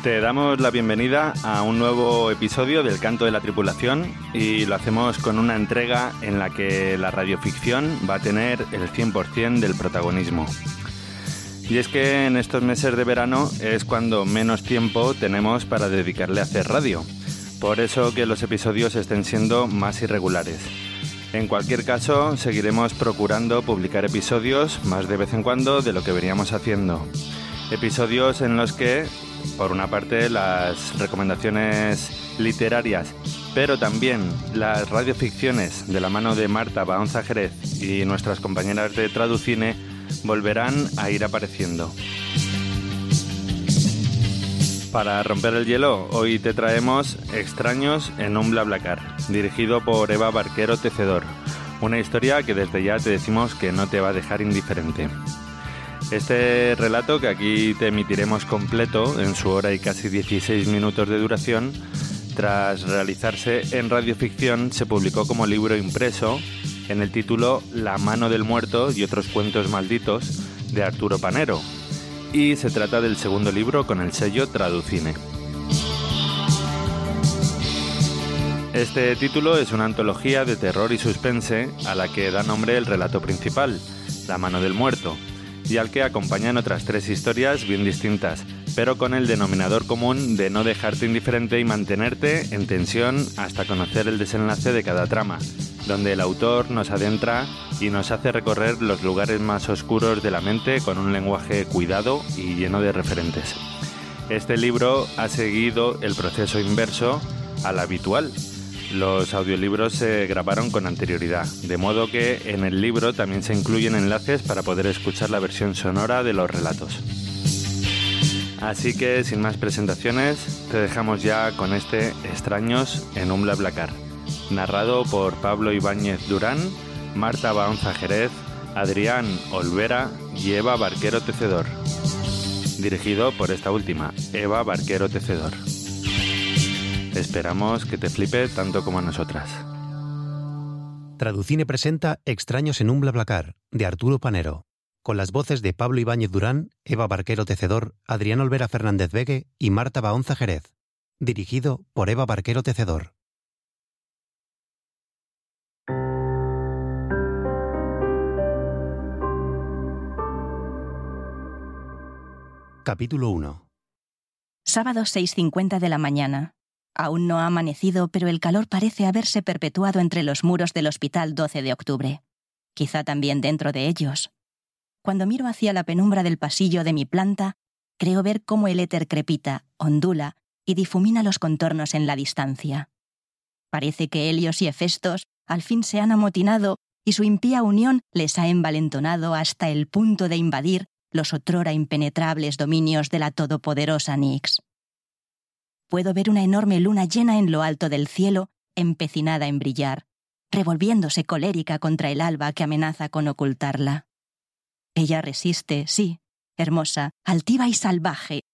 Te damos la bienvenida a un nuevo episodio del Canto de la Tripulación y lo hacemos con una entrega en la que la radioficción va a tener el 100% del protagonismo. Y es que en estos meses de verano es cuando menos tiempo tenemos para dedicarle a hacer radio. Por eso que los episodios estén siendo más irregulares. En cualquier caso, seguiremos procurando publicar episodios más de vez en cuando de lo que veníamos haciendo. Episodios en los que, por una parte, las recomendaciones literarias, pero también las radioficciones de la mano de Marta Baonza Jerez y nuestras compañeras de Traducine volverán a ir apareciendo. Para romper el hielo, hoy te traemos Extraños en un BlaBlaCar, dirigido por Eva Barquero Tecedor, una historia que desde ya te decimos que no te va a dejar indiferente. Este relato, que aquí te emitiremos completo en su hora y casi 16 minutos de duración, tras realizarse en radioficción, se publicó como libro impreso en el título La mano del muerto y otros cuentos malditos de Arturo Panero, y se trata del segundo libro con el sello Traducine. Este título es una antología de terror y suspense a la que da nombre el relato principal, La mano del muerto, y al que acompañan otras 3 historias bien distintas, pero con el denominador común de no dejarte indiferente y mantenerte en tensión hasta conocer el desenlace de cada trama, donde el autor nos adentra y nos hace recorrer los lugares más oscuros de la mente con un lenguaje cuidado y lleno de referentes. Este libro ha seguido el proceso inverso al habitual. Los audiolibros se grabaron con anterioridad, de modo que en el libro también se incluyen enlaces para poder escuchar la versión sonora de los relatos. Así que, sin más presentaciones, te dejamos ya con este Extraños en un BlaBlaCar, narrado por Pablo Ibáñez Durán, Marta Baonza Jerez, Adrián Olvera y Eva Barquero Tecedor. Dirigido por esta última, Eva Barquero Tecedor. Esperamos que te flipe tanto como a nosotras. Traducine presenta Extraños en un BlaBlaCar, de Arturo Panero, con las voces de Pablo Ibáñez Durán, Eva Barquero Tecedor, Adrián Olvera Fernández Vegue y Marta Baonza Jerez. Dirigido por Eva Barquero Tecedor. Capítulo 1. Sábado 6:50 de la mañana. Aún no ha amanecido, pero el calor parece haberse perpetuado entre los muros del Hospital 12 de Octubre. Quizá también dentro de ellos. Cuando miro hacia la penumbra del pasillo de mi planta, creo ver cómo el éter crepita, ondula y difumina los contornos en la distancia. Parece que Helios y Hefestos al fin se han amotinado y su impía unión les ha envalentonado hasta el punto de invadir los otrora impenetrables dominios de la todopoderosa Nyx. Puedo ver una enorme luna llena en lo alto del cielo, empecinada en brillar, revolviéndose colérica contra el alba que amenaza con ocultarla. Ella resiste, sí, hermosa, altiva y salvaje,